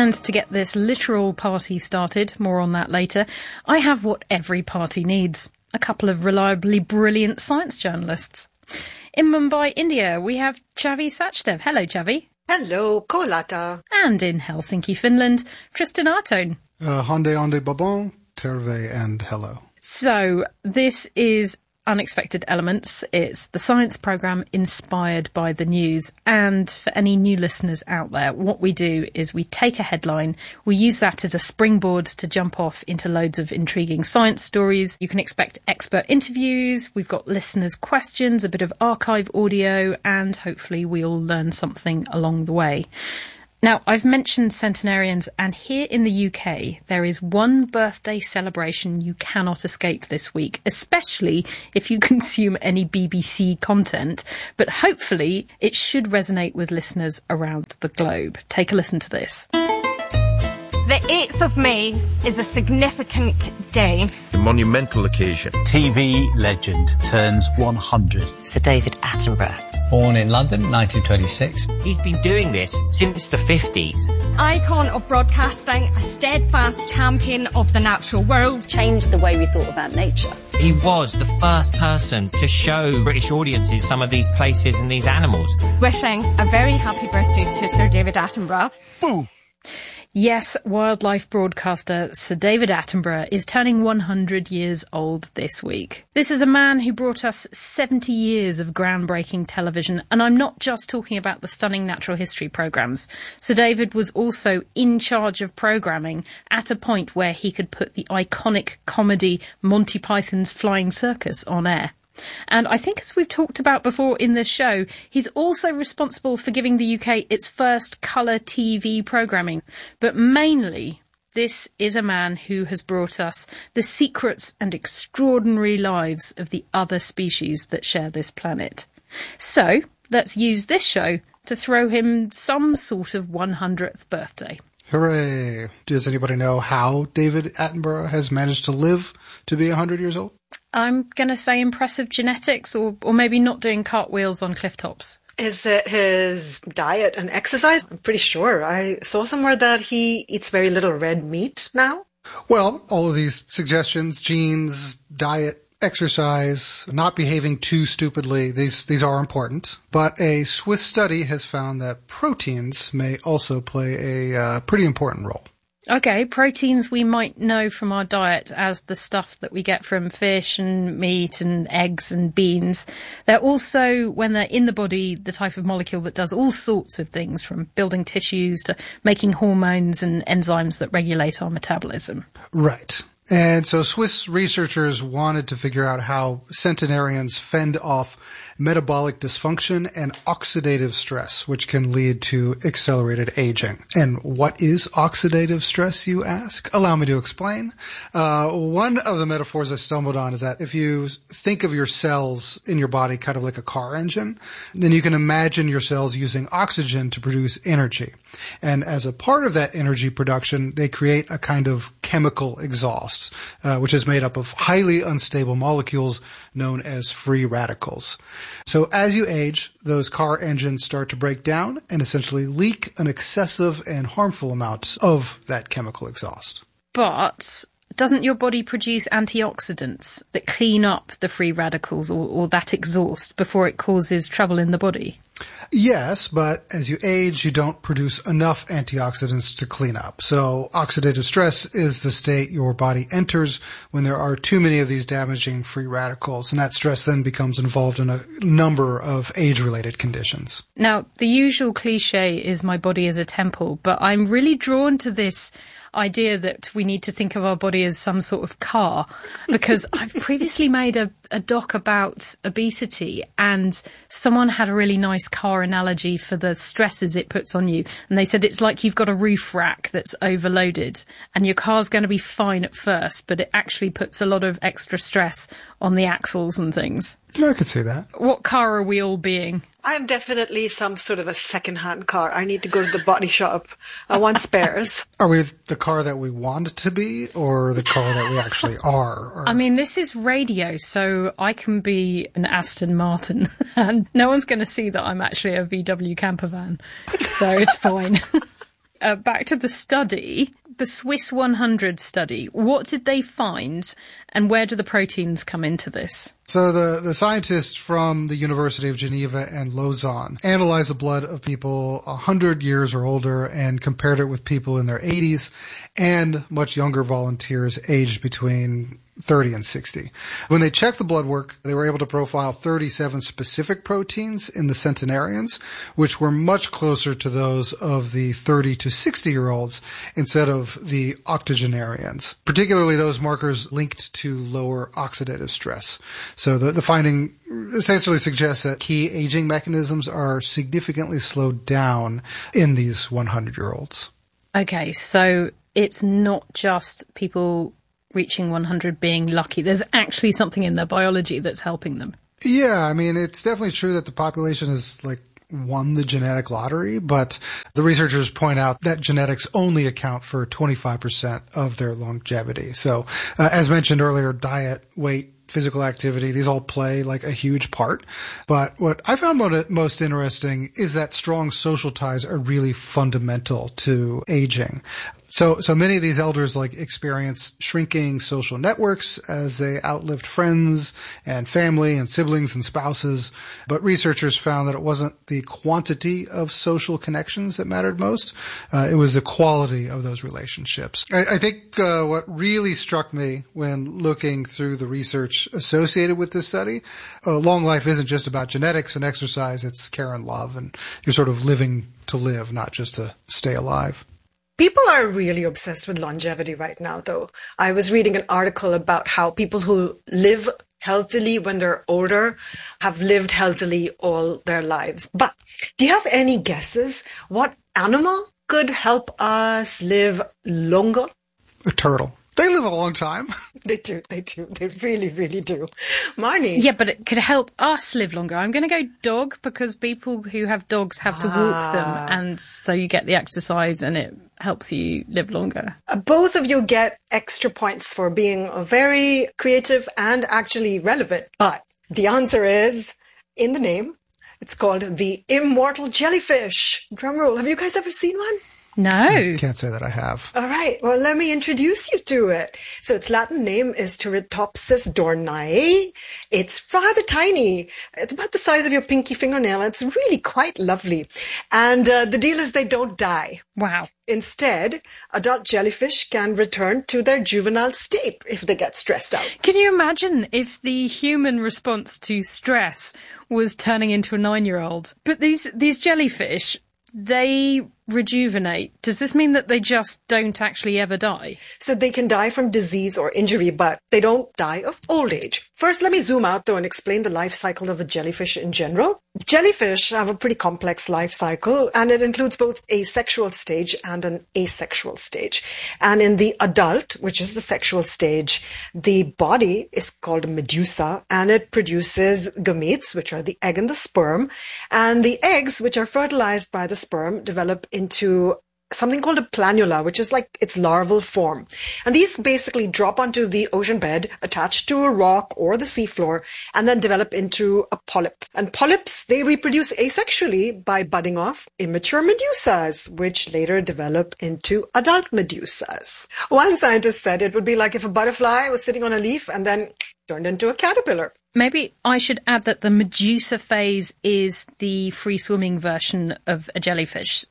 And to get this literal party started, more on that later, I have what every party needs. A couple of reliably brilliant science journalists. In Mumbai, India, we have Chavi Sachdev. Hello, Chavi. Hello, Kolata. And in Helsinki, Finland, Tristan Artone. Hande babon, terve and hello. So, this is Unexpected Elements. It's the science programme inspired by the news. And for any new listeners out there, what we do is we take a headline, we use that as a springboard to jump off into loads of intriguing science stories. You can expect expert interviews, we've got listeners' questions, a bit of archive audio, and hopefully we'll learn something along the way. Now, I've mentioned centenarians, and here in the UK, there is one birthday celebration you cannot escape this week, especially if you consume any BBC content. But hopefully, it should resonate with listeners around the globe. Take a listen to this. The 8th of May is a significant day. A monumental occasion. TV legend turns 100. Sir David Attenborough. Born in London, 1926. He's been doing this since the 50s. Icon of broadcasting, a steadfast champion of the natural world. Changed the way we thought about nature. He was the first person to show British audiences some of these places and these animals. Wishing a very happy birthday to Sir David Attenborough. Boo! Yes, wildlife broadcaster Sir David Attenborough is turning 100 years old this week. This is a man who brought us 70 years of groundbreaking television, and I'm not just talking about the stunning natural history programmes. Sir David was also in charge of programming at a point where he could put the iconic comedy Monty Python's Flying Circus on air. And I think, as we've talked about before in this show, he's also responsible for giving the UK its first colour TV programming. But mainly, this is a man who has brought us the secrets and extraordinary lives of the other species that share this planet. So, let's use this show to throw him some sort of 100th birthday. Hooray! Does anybody know how David Attenborough has managed to live to be 100 years old? I'm going to say impressive genetics, or maybe not doing cartwheels on cliff tops. Is it his diet and exercise? I'm pretty sure. I saw somewhere that he eats very little red meat now. Well, all of these suggestions, genes, diet, exercise, not behaving too stupidly, these are important. But a Swiss study has found that proteins may also play a pretty important role. Okay, proteins we might know from our diet as the stuff that we get from fish and meat and eggs and beans. They're also, when they're in the body, the type of molecule that does all sorts of things, from building tissues to making hormones and enzymes that regulate our metabolism. Right. And so Swiss researchers wanted to figure out how centenarians fend off metabolic dysfunction and oxidative stress, which can lead to accelerated aging. And what is oxidative stress, you ask? Allow me to explain. One of the metaphors I stumbled on is that if you think of your cells in your body kind of like a car engine, then you can imagine your cells using oxygen to produce energy. And as a part of that energy production, they create a kind of chemical exhaust, which is made up of highly unstable molecules known as free radicals. So as you age, those car engines start to break down and essentially leak an excessive and harmful amount of that chemical exhaust. But doesn't your body produce antioxidants that clean up the free radicals or that exhaust before it causes trouble in the body? Yes, but as you age, you don't produce enough antioxidants to clean up. So oxidative stress is the state your body enters when there are too many of these damaging free radicals, and that stress then becomes involved in a number of age-related conditions. Now, the usual cliche is my body is a temple, but I'm really drawn to this idea that we need to think of our body as some sort of car, because I've previously made a doc about obesity, and someone had a really nice car analogy for the stresses it puts on you, and they said it's like you've got a roof rack that's overloaded and your car's going to be fine at first, but it actually puts a lot of extra stress on the axles and things. I could see that. What car are we all being? I am definitely some sort of a second-hand car. I need to go to the body shop. I want spares. Are we the car that we want to be, or the car that we actually are? Or... I mean, this is radio, so I can be an Aston Martin, and no one's going to see that I'm actually a VW camper van, so it's fine. Back to the study, the Swiss 100 study. What did they find, and where do the proteins come into this? So the scientists from the University of Geneva and Lausanne analyzed the blood of people 100 years or older and compared it with people in their 80s and much younger volunteers aged between 30 and 60. When they checked the blood work, they were able to profile 37 specific proteins in the centenarians, which were much closer to those of the 30 to 60-year-olds instead of the octogenarians, particularly those markers linked to lower oxidative stress. So the finding essentially suggests that key aging mechanisms are significantly slowed down in these 100-year-olds. Okay, so it's not just people reaching 100 being lucky. There's actually something in their biology that's helping them. Yeah, I mean, it's definitely true that the population has won the genetic lottery, but the researchers point out that genetics only account for 25% of their longevity. So, as mentioned earlier, diet, weight, physical activity, these all play a huge part. But what I found most interesting is that strong social ties are really fundamental to aging. So many of these elders experienced shrinking social networks as they outlived friends and family and siblings and spouses. But researchers found that it wasn't the quantity of social connections that mattered most. It was the quality of those relationships. I think what really struck me when looking through the research associated with this study, long life isn't just about genetics and exercise. It's care and love, and you're sort of living to live, not just to stay alive. People are really obsessed with longevity right now, though. I was reading an article about how people who live healthily when they're older have lived healthily all their lives. But do you have any guesses what animal could help us live longer? A turtle. They live a long time. They do. They really, really do. Marnie? Yeah, but it could help us live longer. I'm going to go dog, because people who have dogs have to walk them, and so you get the exercise and it helps you live longer. Both of you get extra points for being very creative and actually relevant. But the answer is in the name. It's called the immortal jellyfish. Drumroll. Have you guys ever seen one? No. Can't say that I have. All right. Well, let me introduce you to it. So its Latin name is Turritopsis dohrnii. It's rather tiny. It's about the size of your pinky fingernail. It's really quite lovely. And the deal is they don't die. Wow. Instead, adult jellyfish can return to their juvenile state if they get stressed out. Can you imagine if the human response to stress was turning into a 9-year-old? But these jellyfish, they rejuvenate. Does this mean that they just don't actually ever die? So they can die from disease or injury, but they don't die of old age. First, let me zoom out, though, and explain the life cycle of a jellyfish in general. Jellyfish have a pretty complex life cycle, and it includes both a sexual stage and an asexual stage. And in the adult, which is the sexual stage, the body is called a medusa, and it produces gametes, which are the egg and the sperm. And the eggs, which are fertilized by the sperm, develop into something called a planula, which is like its larval form. And these basically drop onto the ocean bed, attached to a rock or the seafloor, and then develop into a polyp. And polyps, they reproduce asexually by budding off immature medusas, which later develop into adult medusas. One scientist said it would be like if a butterfly was sitting on a leaf and then turned into a caterpillar. Maybe I should add that the medusa phase is the free-swimming version of a jellyfish.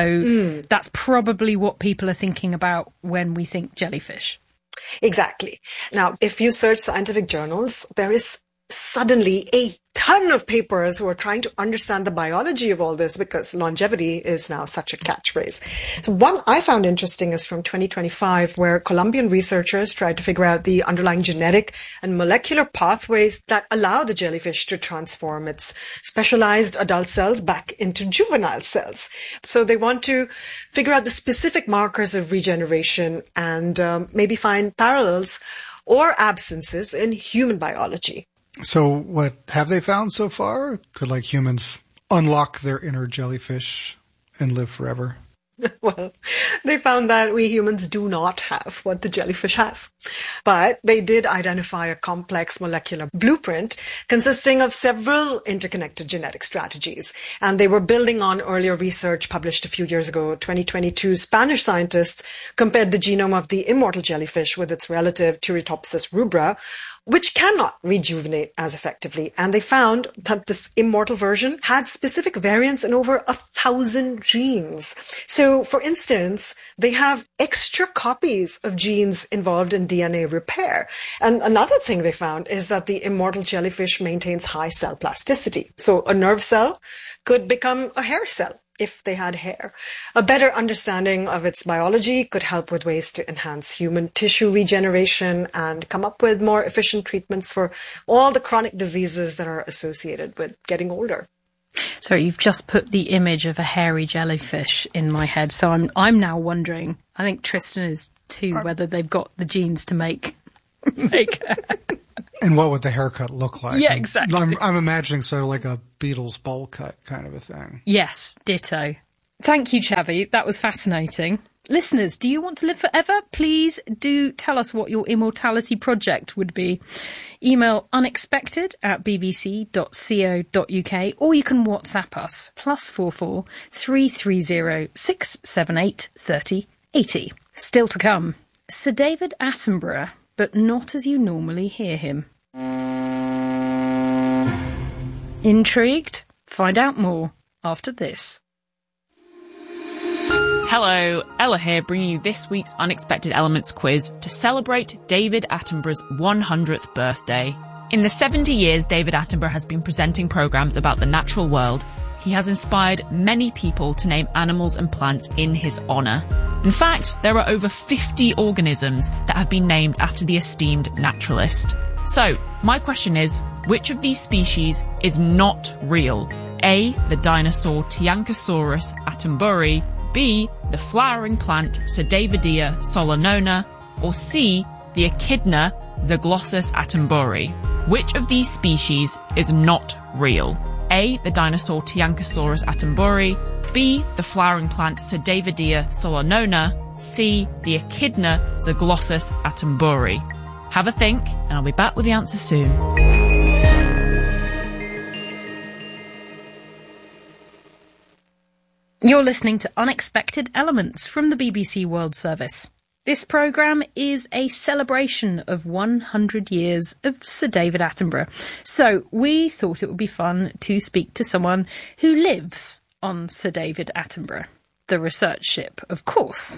So that's probably what people are thinking about when we think jellyfish. Exactly. Now, if you search scientific journals, there is suddenly a ton of papers who are trying to understand the biology of all this, because longevity is now such a catchphrase. So one I found interesting is from 2025, where Colombian researchers tried to figure out the underlying genetic and molecular pathways that allow the jellyfish to transform its specialized adult cells back into juvenile cells. So they want to figure out the specific markers of regeneration and maybe find parallels or absences in human biology. So what have they found so far? Could humans unlock their inner jellyfish and live forever? Well, they found that we humans do not have what the jellyfish have. But they did identify a complex molecular blueprint consisting of several interconnected genetic strategies. And they were building on earlier research published a few years ago. 2022, Spanish scientists compared the genome of the immortal jellyfish with its relative Turritopsis rubra, which cannot rejuvenate as effectively. And they found that this immortal version had specific variants in over 1,000 genes. So, for instance, they have extra copies of genes involved in DNA repair. And another thing they found is that the immortal jellyfish maintains high cell plasticity. So a nerve cell could become a hair cell if they had hair. A better understanding of its biology could help with ways to enhance human tissue regeneration and come up with more efficient treatments for all the chronic diseases that are associated with getting older. So you've just put the image of a hairy jellyfish in my head. So I'm now wondering, I think Tristan is too, whether they've got the genes to make And what would the haircut look like? Yeah, exactly. I'm imagining sort of like a Beatles bowl cut kind of a thing. Yes, ditto. Thank you, Chavi. That was fascinating. Listeners, do you want to live forever? Please do tell us what your immortality project would be. Email unexpected@bbc.co.uk or you can WhatsApp us +44 330 678 3080. Still to come, Sir David Attenborough, but not as you normally hear him. Intrigued? Find out more after this. Hello, Ella here, bringing you this week's Unexpected Elements quiz to celebrate David Attenborough's 100th birthday. In the 70 years David Attenborough has been presenting programmes about the natural world, he has inspired many people to name animals and plants in his honour. In fact, there are over 50 organisms that have been named after the esteemed naturalist. So, my question is, which of these species is not real? A, the dinosaur Tyrannosaurus attenboroughi, B, the flowering plant Sedavidea solanona, or C, the echidna Zyglossous attenboroughi. Which of these species is not real? A, the dinosaur Tyrannosaurus attenboroughi, B, the flowering plant Sedavidea solanona, C, the echidna Zyglossous attenboroughi. Have a think, and I'll be back with the answer soon. You're listening to Unexpected Elements from the BBC World Service. This programme is a celebration of 100 years of Sir David Attenborough. So we thought it would be fun to speak to someone who lives on Sir David Attenborough, the research ship, of course.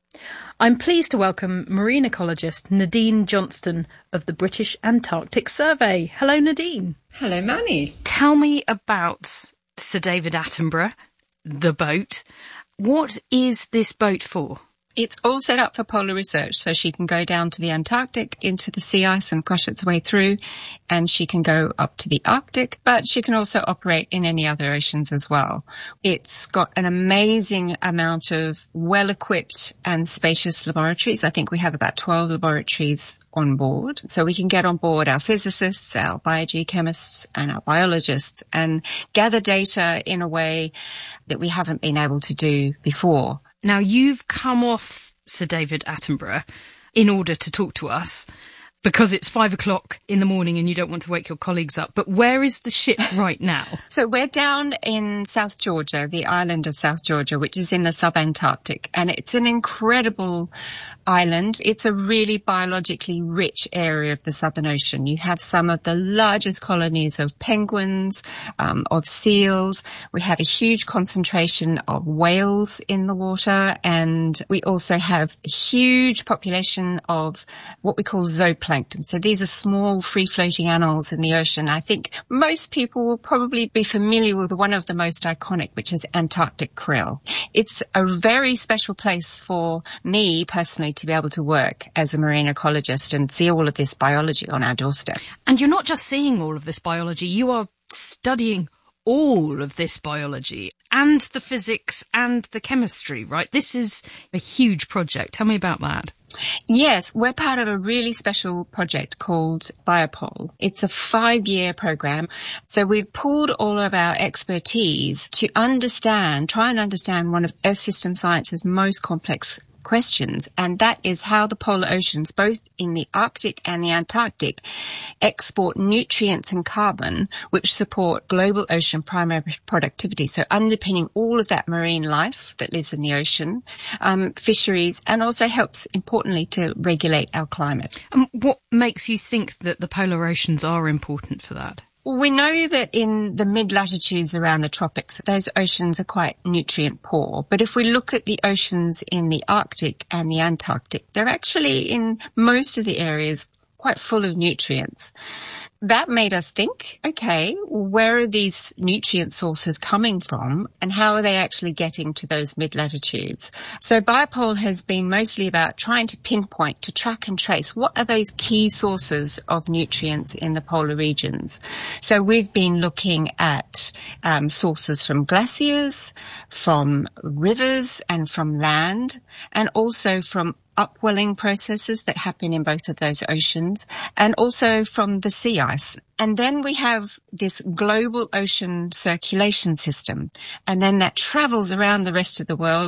I'm pleased to welcome marine ecologist Nadine Johnston of the British Antarctic Survey. Hello, Nadine. Hello, Manny. Tell me about Sir David Attenborough, the boat. What is this boat for? It's all set up for polar research, so she can go down to the Antarctic, into the sea ice and crush its way through, and she can go up to the Arctic, but she can also operate in any other oceans as well. It's got an amazing amount of well-equipped and spacious laboratories. I think we have about 12 laboratories on board. So we can get on board our physicists, our biogeochemists and our biologists and gather data in a way that we haven't been able to do before. Now, you've come off Sir David Attenborough in order to talk to us because it's 5 o'clock in the morning and you don't want to wake your colleagues up. But where is the ship right now? So we're down in South Georgia, the island of South Georgia, which is in the sub-Antarctic. And it's an incredible island. It's a really biologically rich area of the Southern Ocean. You have some of the largest colonies of penguins, of seals. We have a huge concentration of whales in the water. And we also have a huge population of what we call zooplankton. So these are small free-floating animals in the ocean. I think most people will probably be familiar with one of the most iconic, which is Antarctic krill. It's a very special place for me personally to be able to work as a marine ecologist and see all of this biology on our doorstep. And you're not just seeing all of this biology, you are studying all of this biology. and the physics and the chemistry, right? This is a huge project. Tell me about that. Yes, we're part of a really special project called Biopole. It's a 5-year program. So we've pooled all of our expertise to try and understand one of Earth system science's most complex questions, and that is how the polar oceans, both in the Arctic and the Antarctic, export nutrients and carbon which support global ocean primary productivity. So underpinning all of that marine life that lives in the ocean, fisheries, and also helps, importantly, to regulate our climate. What makes you think that the polar oceans are important for that? Well, we know that in the mid-latitudes around the tropics, those oceans are quite nutrient poor. But if we look at the oceans in the Arctic and the Antarctic, they're actually in most of the areas quite full of nutrients. That made us think, okay, where are these nutrient sources coming from and how are they actually getting to those mid-latitudes? So Biopole has been mostly about trying to pinpoint, to track and trace what are those key sources of nutrients in the polar regions. So we've been looking at sources from glaciers, from rivers and from land, and also from upwelling processes that happen in both of those oceans, and also from the sea ice. And then we have this global ocean circulation system, and then that travels around the rest of the world